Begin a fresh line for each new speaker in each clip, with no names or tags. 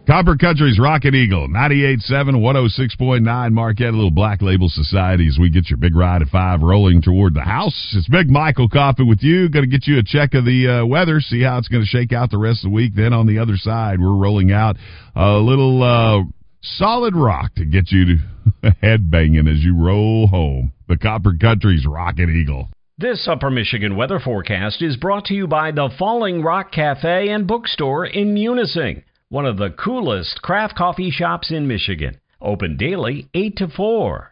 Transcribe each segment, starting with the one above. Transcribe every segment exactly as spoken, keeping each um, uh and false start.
Copper Country's Rocket Eagle, ninety-eight point seven, one oh six point nine Marquette, a little Black Label Society as we get your big ride at five rolling toward the house. It's Big Michael Coffee with you. Going to get you a check of the uh, weather, see how it's going to shake out the rest of the week. Then on the other side, we're rolling out a little uh, solid rock to get you to head banging as you roll home. The Copper Country's Rocket Eagle.
This Upper Michigan weather forecast is brought to you by the Falling Rock Cafe and Bookstore in Munising, one of the coolest craft coffee shops in Michigan. Open daily, eight to four.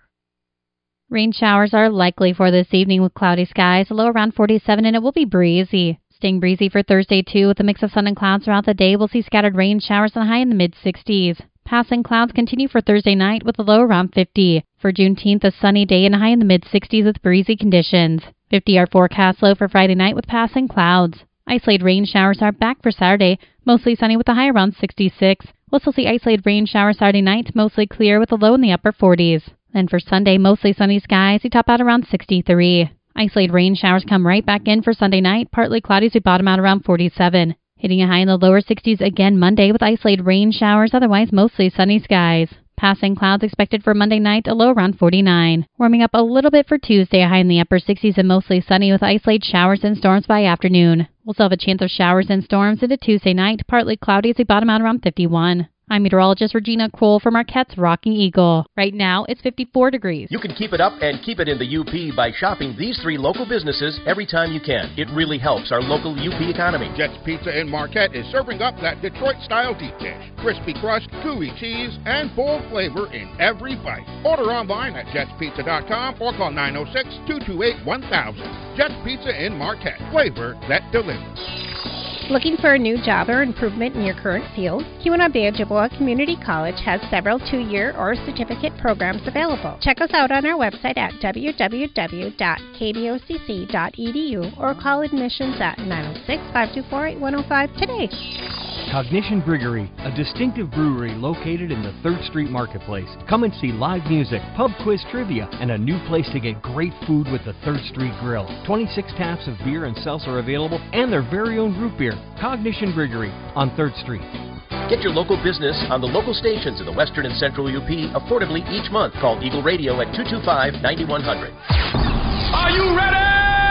Rain showers are likely for this evening with cloudy skies, a low around forty-seven, and it will be breezy. Staying breezy for Thursday, too, with a mix of sun and clouds throughout the day. We'll see scattered rain showers and a high in the mid-sixties. Passing clouds continue for Thursday night with a low around fifty. For Juneteenth, a sunny day and a high in the mid-sixties with breezy conditions. fifty are forecast low for Friday night with passing clouds. Isolated rain showers are back for Saturday, mostly sunny with a high around sixty-six. We'll still see isolated rain showers Saturday night, mostly clear with a low in the upper forties. Then for Sunday, mostly sunny skies, we top out around sixty-three. Isolated rain showers come right back in for Sunday night, partly cloudy as we bottom out around forty-seven. Hitting a high in the lower sixties again Monday with isolated rain showers, otherwise mostly sunny skies. Passing clouds expected for Monday night, a low around forty-nine. Warming up a little bit for Tuesday, a high in the upper sixties and mostly sunny with isolated showers and storms by afternoon. We'll still have a chance of showers and storms into Tuesday night, partly cloudy as we bottom out around fifty-one. I'm meteorologist Regina Kroll for Marquette's Rocking Eagle. Right now, it's fifty-four degrees.
You can keep it up and keep it in the U P by shopping these three local businesses every time you can. It really helps our local U P economy.
Jet's Pizza in Marquette is serving up that Detroit-style deep dish. Crispy crust, gooey cheese, and bold flavor in every bite. Order online at jets pizza dot com or call nine oh six, two two eight, one thousand. Jet's Pizza in Marquette. Flavor that delivers.
Looking for a new job or improvement in your current field? Keweenaw-Banjoboa Community College has several two-year or certificate programs available. Check us out on our website at w w w dot k b o c c dot e d u or call admissions at nine oh six, five two four, eight one oh five today.
Cognition Briggery, a distinctive brewery located in the third Street Marketplace. Come and see live music, pub quiz trivia, and a new place to get great food with the third Street Grill. twenty-six taps of beer and seltzer available, and their very own root beer. Cognition Briggery on third Street.
Get your local business on the local stations in the western and central U P affordably each month. Call Eagle Radio at two two five, nine one zero zero.
Are you ready?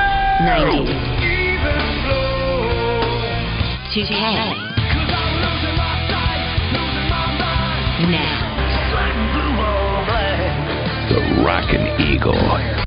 ninety. two K. Now.
The Rockin' Eagle.